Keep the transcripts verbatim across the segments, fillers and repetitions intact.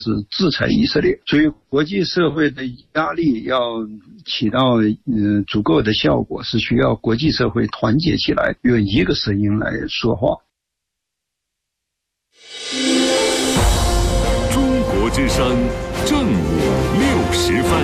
是制裁以色列，所以国际社会的压力要起到呃足够的效果，是需要国际社会团结起来，用一个声音来说话。 中国之声正午六时分。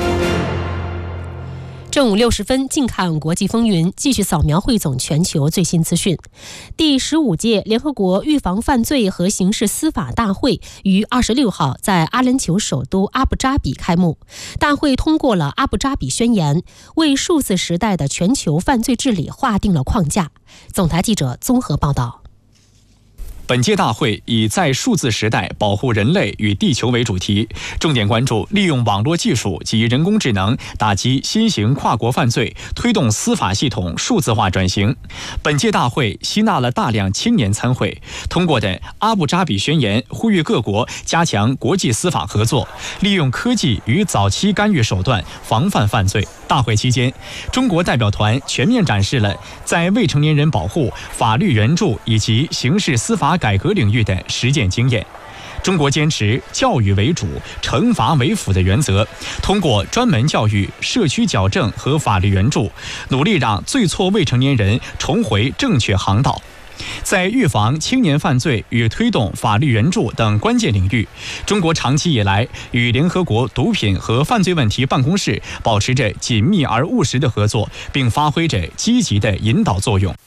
正午六十分，近看国际风云，继续扫描汇总全球最新资讯。第十五届联合国预防犯罪和刑事司法大会于二十六号在阿联酋首都阿布扎比开幕。大会通过了阿布扎比宣言，为数字时代的全球犯罪治理划定了框架。总台记者综合报道。 本届大会以在数字时代保护人类与地球为主题，重点关注利用网络技术及人工智能打击新型跨国犯罪，推动司法系统数字化转型。本届大会吸纳了大量青年参会，通过的阿布扎比宣言呼吁各国加强国际司法合作，利用科技与早期干预手段防范犯罪。大会期间，中国代表团全面展示了在未成年人保护、法律援助以及刑事司法改革领域的实践经验。中国坚持教育为主、惩罚为辅的原则，通过专门教育、社区矫正和法律援助，努力让最错未成年人重回正确航道。在预防青年犯罪与推动法律援助等关键领域，中国长期以来与联合国毒品和犯罪问题办公室保持着紧密而务实的合作，并发挥着积极的引导作用。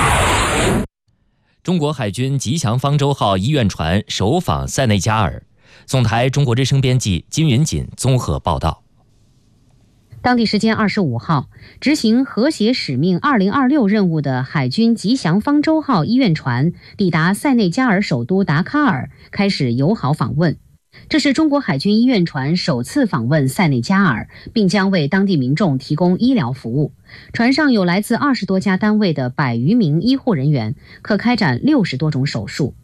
中国海军吉祥方舟号医院船首访塞内加尔。总台中国之声编辑金云锦综合报道。 当地时间二十五号，执行和谐使命二零二六任务的海军吉祥方舟号医院船抵达塞内加尔首都达喀尔，开始友好访问。这是中国海军医院船首次访问塞内加尔，并将为当地民众提供医疗服务。船上有来自二十多家单位的百余名医护人员，可开展六十多种手术。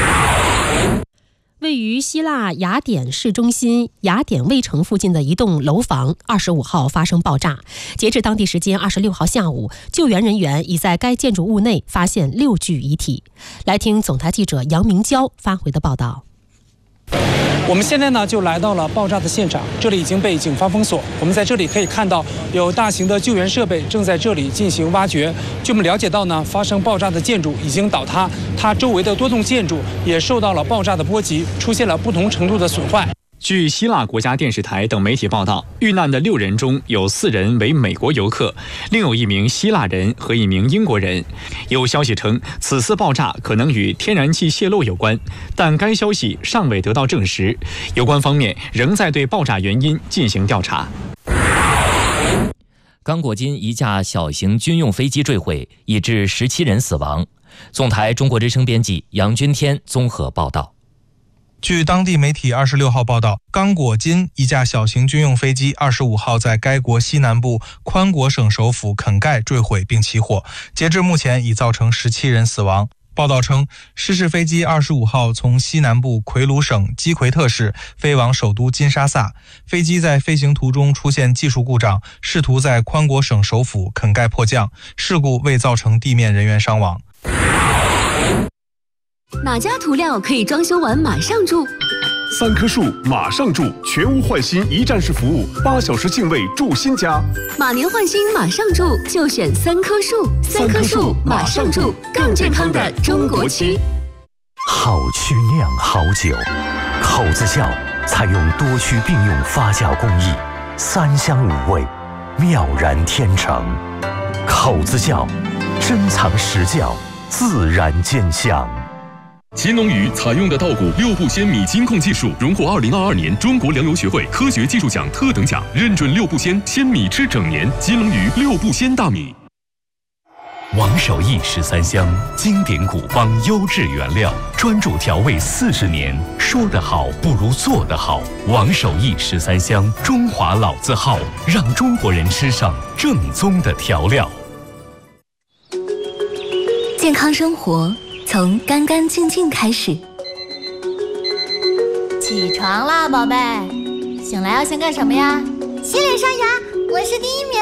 位于希腊雅典市中心雅典卫城附近的一栋楼房二十五号发生爆炸，截至当地时间二十六号下午，救援人员已在该建筑物内发现六具遗体。来听总台记者杨明娇发回的报道。 我们现在呢就来到了爆炸的现场，这里已经被警方封锁。我们在这里可以看到有大型的救援设备正在这里进行挖掘。据我们了解到呢，发生爆炸的建筑已经倒塌，它周围的多栋建筑也受到了爆炸的波及，出现了不同程度的损坏。 据希腊国家电视台等媒体报道，遇难的六人中有四人为美国游客，另有一名希腊人和一名英国人。有消息称，此次爆炸可能与天然气泄漏有关，但该消息尚未得到证实。有关方面仍在对爆炸原因进行调查。 刚果金一架小型军用飞机坠毁，已致十七人死亡。总台中国之声编辑杨军天综合报道。 据当地媒体二十六号报道，刚果金一架小型军用飞机二十五号在该国西南部宽果省首府肯盖坠毁并起火，截至目前已造成十七人死亡。报道称，失事飞机二十五号从西南部奎鲁省基奎特市飞往首都金沙萨，飞机在飞行途中出现技术故障，试图在宽果省首府肯盖迫降，事故未造成地面人员伤亡。 哪家涂料可以装修完马上住？ 三棵树马上住，全屋换新一站式服务，八小时净位住新家。 马年换新马上住，就选三棵树。三棵树马上住，更健康的中国区。 好曲酿好酒，口子窖采用多区并用发酵工艺，三香五味，妙然天成。口子窖珍藏实窖，自然见香。 秦龙鱼采用的稻谷六不鲜米金控技术，荣获二零二二年中国粮油学会科学技术奖特等奖，认准六不鲜，鲜米吃整年。金龙鱼六不鲜大米。 王守义十三香，经典古方优质原料，专注调味四十年，说得好不如做得好。王守义十三香，中华老字号，让中国人吃上正宗的调料。 健康生活从干干净净开始。 起床啦，宝贝！醒来要先干什么呀？ 洗脸刷牙，我是第一名。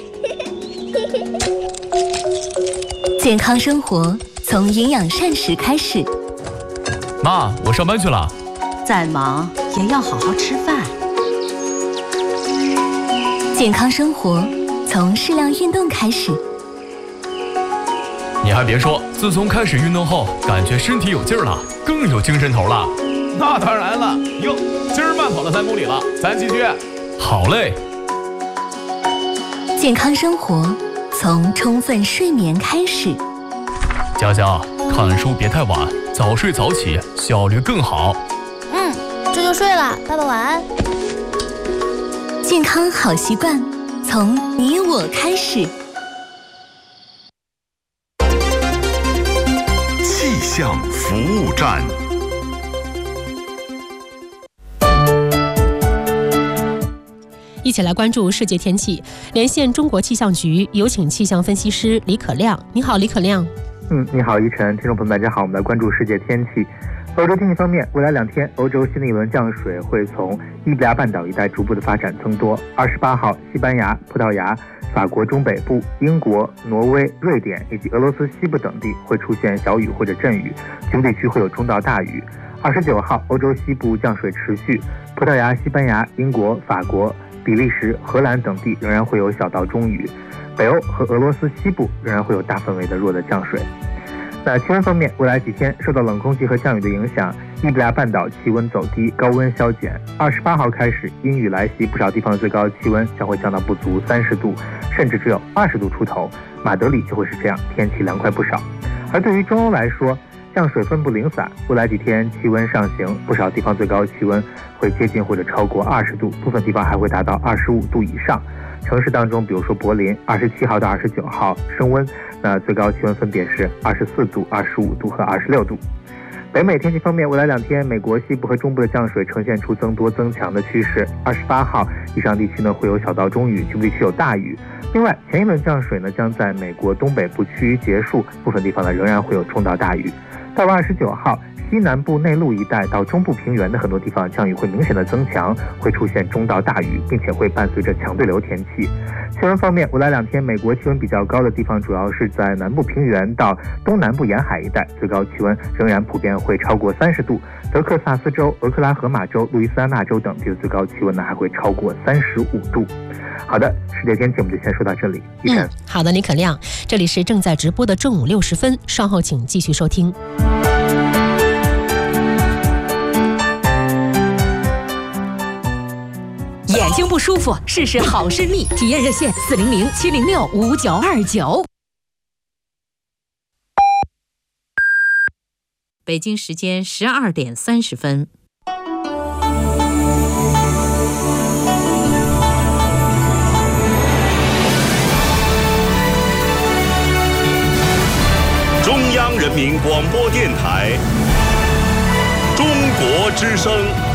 健康生活从营养膳食开始。 妈，我上班去了。 再忙也要好好吃饭。 健康生活从适量运动开始。 你还别说，自从开始运动后，感觉身体有劲儿了，更有精神头了。 那当然了，哟，今儿慢跑了三公里了，咱继续。 好嘞。 健康生活从充分睡眠开始。 佳佳，看书别太晚，早睡早起，效率更好。 嗯，这就睡了，爸爸晚安。 健康好习惯从你我开始。 气象服务站。 一起来关注世界天气，连线中国气象局，有请气象分析师李可亮。你好，李可亮。 嗯，你好，依晨，听众朋友们，大家好，我们来关注世界天气。欧洲天气方面，未来两天，欧洲新的一轮降水会从伊比利亚半岛一带逐步的发展增多。二十八号，西班牙、葡萄牙、法国中北部、英国、挪威、瑞典以及俄罗斯西部等地会出现小雨或者阵雨，局部地区会有中到大雨。二十九号，欧洲西部降水持续，葡萄牙、西班牙、英国、法国、比利时、荷兰等地仍然会有小到中雨，北欧和俄罗斯西部仍然会有大范围的弱的降水。那气温方面，未来几天受到冷空气和降雨的影响，伊比利亚半岛气温走低，高温消减。二十八号开始，阴雨来袭，不少地方的最高气温将会降到不足三十度，甚至只有二十度出头。马德里就会是这样，天气凉快不少。而对于中欧来说，降水分布零散，未来几天气温上行，不少地方最高气温会接近或者超过二十度，部分地方还会达到二十五度以上。城市当中，比如说柏林，二十七号到二十九号升温，那最高气温分别是二十四度、二十五度和二十六度。北美天气方面，未来两天，美国西部和中部的降水呈现出增多增强的趋势。二十八号以上地区呢会有小到中雨，局部地区有大雨。另外，前一轮降水呢将在美国东北部区域结束，部分地方呢仍然会有中到大雨。到了二十九号，西南部内陆一带到中部平原的很多地方降雨会明显的增强，会出现中到大雨，并且会伴随着强对流天气。气温方面，未来两天美国气温比较高的地方主要是在南部平原到东南部沿海一带，最高气温仍然普遍会超过三十度。德克萨斯州、俄克拉荷马州、路易斯安那州等地的最高气温呢还会超过三十五度。好的，世界天气我们就先说到这里。 嗯，好的，李可亮，这里是正在直播的正午六十分，稍后请继续收听。 眼睛不舒服，试试好视力，体验热线四零零七零六五九二九。北京时间十二点三十分。 中央人民广播电台，中国之声。